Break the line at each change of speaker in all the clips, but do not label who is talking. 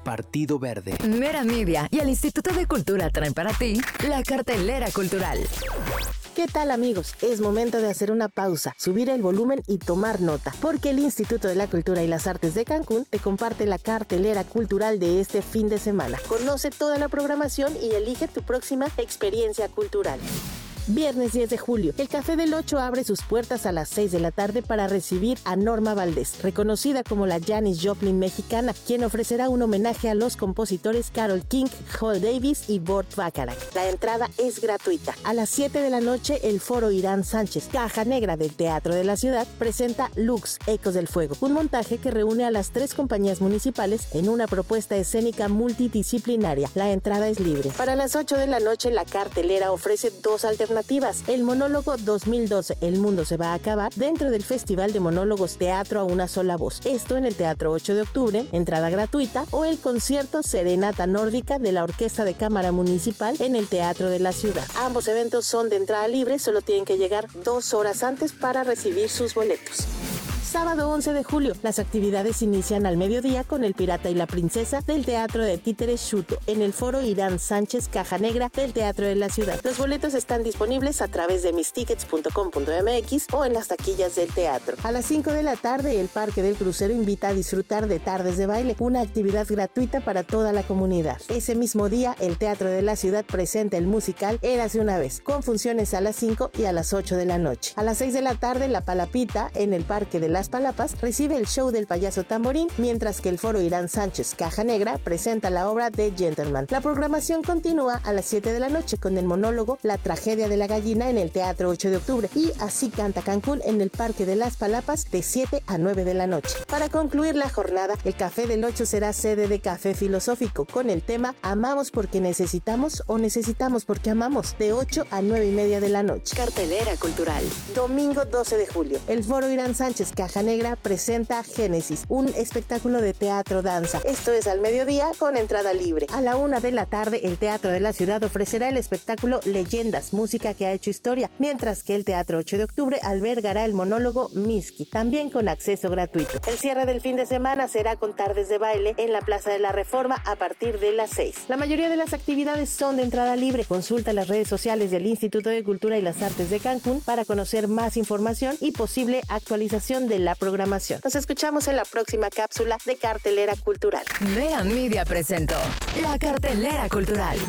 Partido Verde.
Mera Media y el Instituto de Cultura traen para ti la cartelera cultural.
¿Qué tal, amigos? Es momento de hacer una pausa, subir el volumen y tomar nota, porque el Instituto de la Cultura y las Artes de Cancún te comparte la cartelera cultural de este fin de semana. Conoce toda la programación y elige tu próxima experiencia cultural. Viernes 10 de julio, el Café del 8 abre sus puertas a las 6 de la tarde para recibir a Norma Valdés, reconocida como la Janis Joplin mexicana, quien ofrecerá un homenaje a los compositores Carole King, Hal Davis y Burt Bacharach. La entrada es gratuita. A las 7 de la noche, el Foro Irán Sánchez, Caja Negra del Teatro de la Ciudad, presenta Lux, Ecos del Fuego, un montaje que reúne a las 3 compañías municipales en una propuesta escénica multidisciplinaria. La entrada es libre. Para las 8 de la noche, la cartelera ofrece 2 alternativas. El monólogo 2012, El Mundo se va a acabar, dentro del Festival de Monólogos Teatro a una sola voz. Esto en el Teatro 8 de Octubre, entrada gratuita, o el concierto Serenata Nórdica de la Orquesta de Cámara Municipal en el Teatro de la Ciudad. Ambos eventos son de entrada libre, solo tienen que llegar 2 horas antes para recibir sus boletos. Sábado 11 de julio, las actividades inician al mediodía con El Pirata y la Princesa del Teatro de Títeres Xuto en el Foro Irán Sánchez Caja Negra del Teatro de la Ciudad. Los boletos están disponibles a través de mistickets.com.mx o en las taquillas del teatro. A las 5 de la tarde, el Parque del Crucero invita a disfrutar de Tardes de Baile, una actividad gratuita para toda la comunidad. Ese mismo día, el Teatro de la Ciudad presenta el musical Érase una vez, con funciones a las 5 y a las 8 de la noche. A las 6 de la tarde, La Palapita, en el Parque de Las Palapas, recibe el show del Payaso Tamborín, mientras que el Foro Irán Sánchez Caja Negra presenta la obra de Gentleman. La programación continúa a las 7 de la noche con el monólogo La Tragedia de la Gallina en el Teatro 8 de Octubre y Así Canta Cancún en el Parque de Las Palapas de 7 a 9 de la noche. Para concluir la jornada, el Café del 8 será sede de Café Filosófico con el tema Amamos porque necesitamos o necesitamos porque amamos, de 8 a 9 y media de la noche.
Cartelera cultural.
Domingo 12 de julio, el Foro Irán Sánchez Caja Negra presenta Génesis, un espectáculo de teatro-danza. Esto es al mediodía con entrada libre. A la 1 de la tarde, el Teatro de la Ciudad ofrecerá el espectáculo Leyendas, música que ha hecho historia, mientras que el Teatro 8 de Octubre albergará el monólogo Miski, también con acceso gratuito. El cierre del fin de semana será con Tardes de Baile en la Plaza de la Reforma a partir de las 6. La mayoría de las actividades son de entrada libre. Consulta las redes sociales del Instituto de Cultura y las Artes de Cancún para conocer más información y posible actualización de la programación. Nos escuchamos en la próxima cápsula de Cartelera Cultural.
Mera Media presentó la cartelera cultural.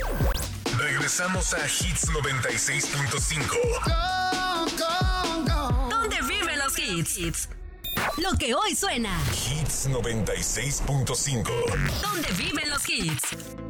Regresamos a Hits 96.5.
¿Dónde viven los hits? Lo que hoy suena.
Hits 96.5.
¿Dónde viven los hits?